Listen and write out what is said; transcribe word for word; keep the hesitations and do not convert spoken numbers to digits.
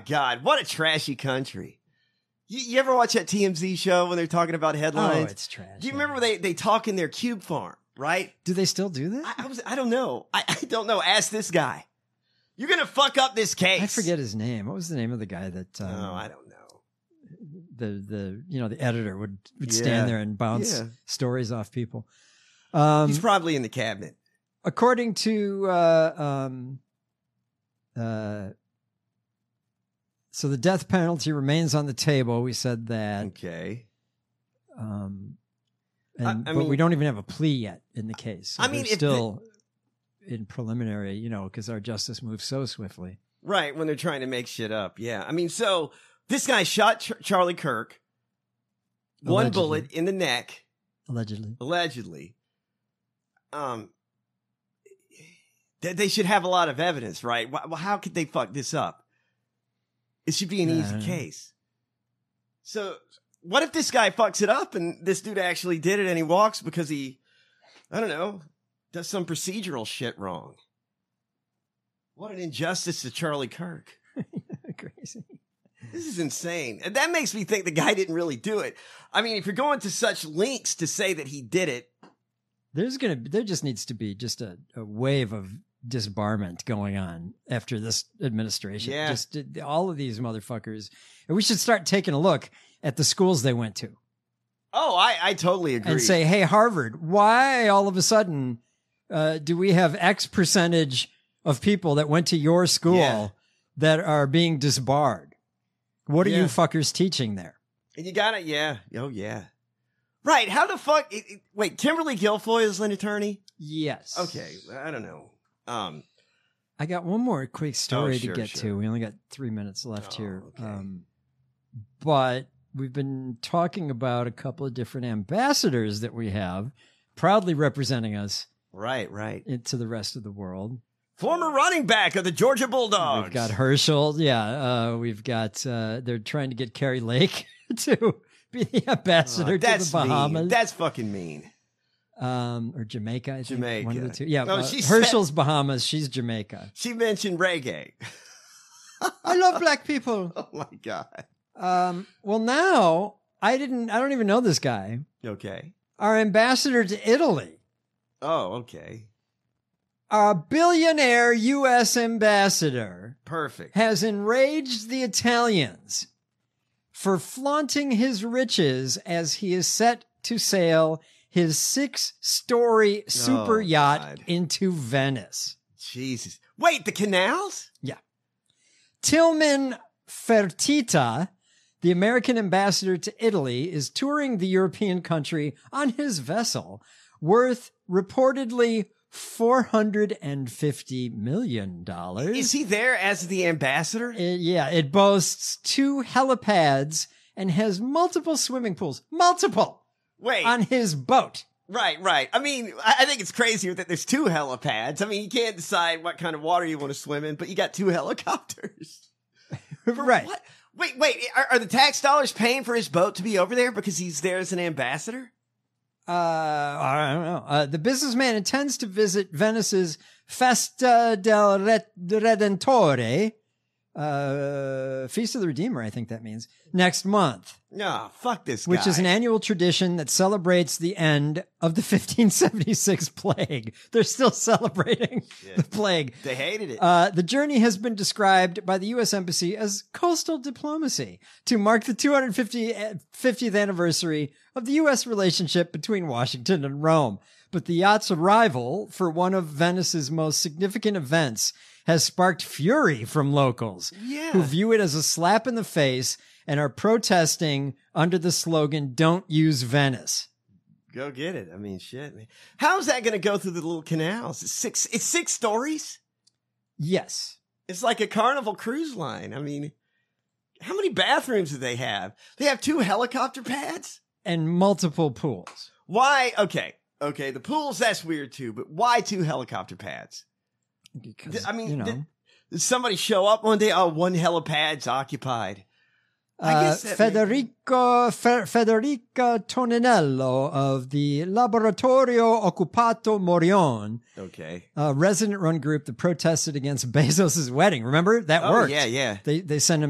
God, what a trashy country. You, you ever watch that T M Z show when they're talking about headlines? Oh, it's trash. Do you remember they, they talk in their cube farm, right? Do they still do that? I, I, was, I don't know. I, I don't know. Ask this guy. You're going to fuck up this case. I forget his name. What was the name of the guy that... Um, no, I don't know. The, the you know, the editor would, would Yeah. stand there and bounce Yeah. stories off people. Um, He's probably in the cabinet. According to... Uh, um, uh, so the death penalty remains on the table. We said that. Okay. Um, and, I- I but mean- we don't even have a plea yet in the case. So I mean, we're if still in preliminary, you know, because our justice moves so swiftly. Right, when they're trying to make shit up. Yeah. I mean, so this guy shot Ch- Charlie Kirk. One Allegedly. bullet in the neck. Allegedly. Allegedly. Um, they, they should have a lot of evidence, right? Wh- Well, how could they fuck this up? It should be an Yeah, I easy don't know. case. So, what if this guy fucks it up and this dude actually did it and he walks because he, I don't know, does some procedural shit wrong? What an injustice to Charlie Kirk. Crazy. This is insane. And that makes me think the guy didn't really do it. I mean, if you're going to such lengths to say that he did it, There's gonna there just needs to be just a, a wave of disbarment going on after this administration. Yeah. Just uh, all of these motherfuckers. And we should start taking a look at the schools they went to oh, I, I totally agree. and say, hey, Harvard, why all of a sudden uh, do we have X percentage of people that went to your school Yeah. that are being disbarred? What are Yeah. you fuckers teaching there? And you got it, yeah. Oh, yeah. Right, how the fuck... It, it- wait, Kimberly Guilfoyle is an attorney? Yes. Okay, I don't know. Um, I got one more quick story Oh, sure, to get sure. to. We only got three minutes left Oh, here. okay. Um, but we've been talking about a couple of different ambassadors that we have proudly representing us right, right. into the rest of the world. Former running back of the Georgia Bulldogs. We've got Herschel. Yeah. Uh, we've got, uh, they're trying to get Carrie Lake to be the ambassador Oh, to that's the Bahamas. mean. That's fucking mean. um, or Jamaica, I think. Jamaica. One of the two. Yeah. No, uh, she said- Herschel's Bahamas. She's Jamaica. She mentioned reggae. I love black people. Oh, my God. Um, well, now I didn't, I don't even know this guy. Okay. Our ambassador to Italy, Oh, okay. our billionaire U S ambassador, Perfect. has enraged the Italians for flaunting his riches as he is set to sail his six-story super Oh, yacht God. into Venice. Jesus. Wait, the canals? Yeah. Tillman Fertitta, the American ambassador to Italy, is touring the European country on his vessel, worth reportedly four hundred fifty million dollars. Is he there as the ambassador? It- yeah, it boasts two helipads and has multiple swimming pools. Multiple! Wait. On his boat. Right, right. I mean, I I think it's crazier that there's two helipads. I mean, you can't decide what kind of water you want to swim in, but you got two helicopters. For Right. What? Wait, wait. Are, are the tax dollars paying for his boat to be over there because he's there as an ambassador? Uh, I don't know. Uh, the businessman intends to visit Venice's Festa del Re- Redentore, uh, Feast of the Redeemer, I think that means, next month, No, fuck this guy. which is an annual tradition that celebrates the end of the fifteen seventy-six plague. They're still celebrating the plague. They hated it. Uh, the journey has been described by the U S Embassy as coastal diplomacy to mark the two hundred fiftieth anniversary of the U S relationship between Washington and Rome. But the yacht's arrival for one of Venice's most significant events has sparked fury from locals Yeah. who view it as a slap in the face and are protesting under the slogan, "Don't use Venice." Go get it. I mean, shit, man. How's that going to go through the little canals? It's six, it's six stories? Yes. It's like a Carnival cruise line. I mean, how many bathrooms do they have? They have two helicopter pads? And multiple pools. Why? Okay. Okay. The pools, that's weird too, but why two helicopter pads? Because, I mean, you know. did, did somebody show up one day? Oh, one helipad's occupied. I Uh, guess that Federico Fe- Federica Toninello of the Laboratorio Occupato Morion, Okay. a resident-run group that protested against Bezos' wedding. Remember? That Oh, worked. yeah, yeah. They they sent him